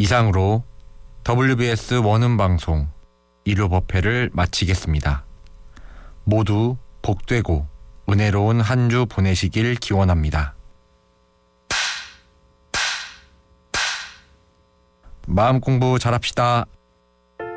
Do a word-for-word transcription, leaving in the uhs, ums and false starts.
이상으로 더블유비에스 원음 방송 일 호 법회를 마치겠습니다. 모두 복되고 은혜로운 한 주 보내시길 기원합니다. 마음 공부 잘합시다.